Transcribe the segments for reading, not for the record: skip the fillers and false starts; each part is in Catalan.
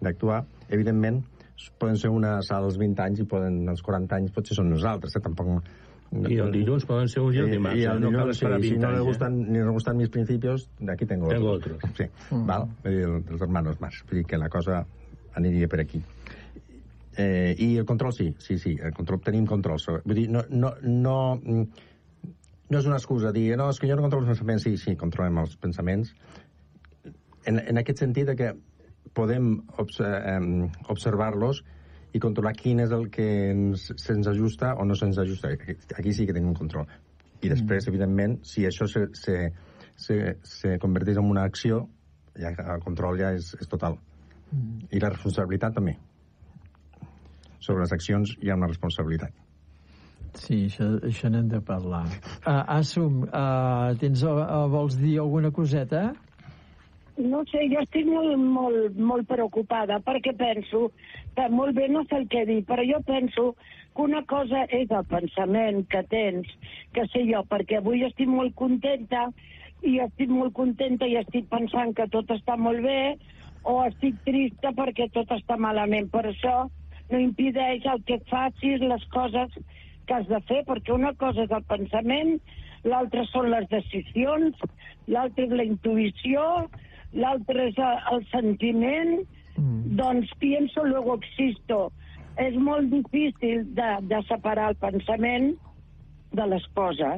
d'actuar. Evidentment, poden ser una sala als 20 anys i als 40 anys potser són nosaltres, tampoc... I el dilluns poden ser uns i el dimarts. Y el no cal dilluns, esperar 20 si no anys, le gustan mis principios, de aquí tengo otros. Sí, val? Els hermanos más. Vull dir que la cosa aniria per aquí. I el control sí, el control, tenim control. Vull dir, no és una excusa dir, no, és que jo no controlo els pensaments. Sí, controlem els pensaments. En aquest sentit que podem observar-los i controlar quin és el que se'ns ajusta o no se'ns ajusta. Aquí sí que tenim un control. I després, evidentment, si això se converteix en una acció, ja el control ja és total. I la responsabilitat també. Sobre les accions hi ha una responsabilitat. Sí, això n'hem de parlar. Assum, vols dir alguna coseta? No sé, jo estic molt preocupada perquè penso que molt bé no sé el que dir, però jo penso que una cosa és el pensament que tens, que sé jo, perquè avui estic molt contenta i estic pensant que tot està molt bé, o estic trista perquè tot està malament. Per això no impedeix el que facis les coses que has de fer, perquè una cosa és el pensament, l'altra són les decisions, l'altra és la intuïció, l'altre és el sentiment, doncs pienso, luego existo. És molt difícil de separar el pensament de les coses.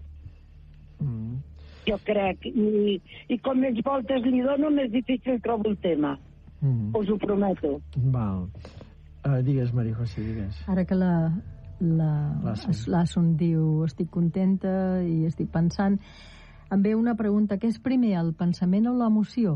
Jo crec. I com més voltes li dono, més difícil trobo el tema. Us ho prometo. Val. Digues, Maria José, digues. Ara que l'Assun diu estic contenta i estic pensant, em ve una pregunta, què és primer, el pensament o l'emoció?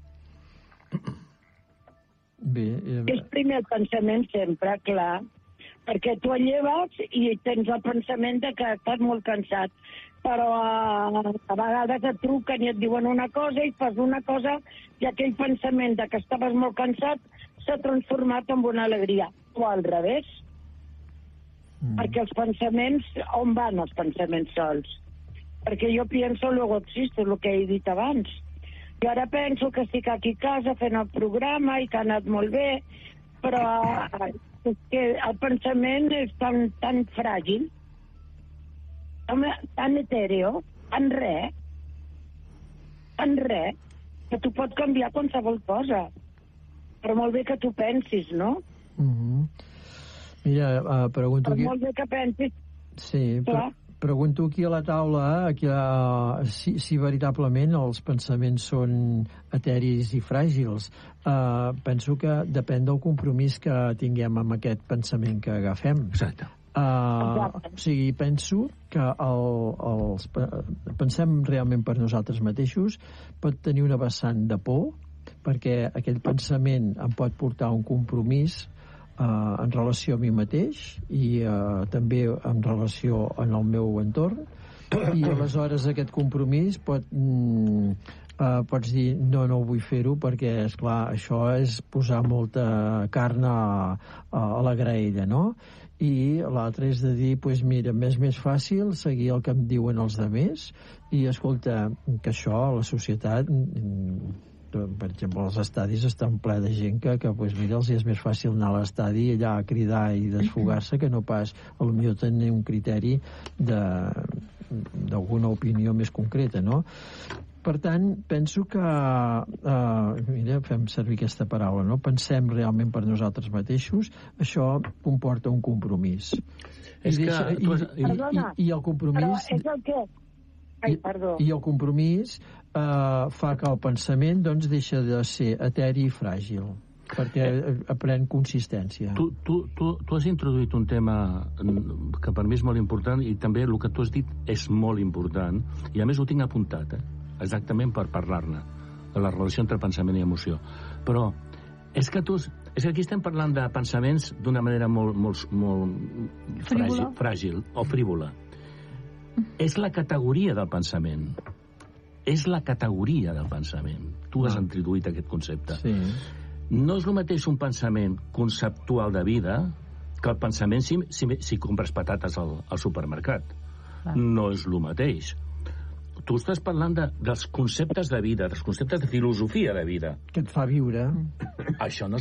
És primer el pensament sempre, clar, perquè tu et lleves i tens el pensament de que estàs molt cansat, però a vegades et truquen i et diuen una cosa i fas una cosa i aquell pensament de que estaves molt cansat s'ha transformat en una alegria, o al revés, perquè els pensaments, on van els pensaments sols? Perquè jo pienso, luego existo, el que he dit abans. Jo ara penso que estic aquí a casa fent el programa i que ha anat molt bé, però és que el pensament és tan fràgil, tan etèreo, tan res, que tu pots canviar qualsevol cosa. Però molt bé que tu pensis, no? Mira, pregunto aquí... Però molt bé que pensis. Sí, pregunto aquí a la taula si veritablement els pensaments són eteris i fràgils. Penso que depèn del compromís que tinguem amb aquest pensament que agafem. Exacte. O sigui, penso que pensem realment per nosaltres mateixos, pot tenir una vessant de por, perquè aquell pensament em pot portar a un compromís en relació a mi mateix i també en relació en el meu entorn, i aleshores aquest compromís pots dir no ho vull fer-ho perquè, esclar, això és posar molta carn a la graella, no? I l'altre és de dir, doncs mira, m'és més fàcil seguir el que em diuen els altres i escolta, que això a la societat, per exemple, els estadis estan ple de gent que mira, els és més fàcil anar a l'estadi allà a cridar i desfogar-se que no pas, potser tenir un criteri d'alguna opinió més concreta, no? Per tant, penso que mira, fem servir aquesta paraula, no? Pensem realment per nosaltres mateixos, això comporta un compromís. I el compromís... I el compromís fa que el pensament doncs deixa de ser eteri i fràgil perquè aprèn consistència. Tu has introduït un tema que per mi és molt important i també el que tu has dit és molt important i a més ho tinc apuntat exactament per parlar-ne de la relació entre pensament i emoció, però és que aquí estem parlant de pensaments d'una manera molt fràgil o frívola. És la categoria del pensament. És la categoria del pensament. Tu has introduït aquest concepte. Sí. No és el mateix un pensament conceptual de vida que el pensament si compres patates al supermercat. No és el mateix. Tu estàs parlant dels conceptes de vida, dels conceptes de filosofia de vida. Que et fa viure. Això no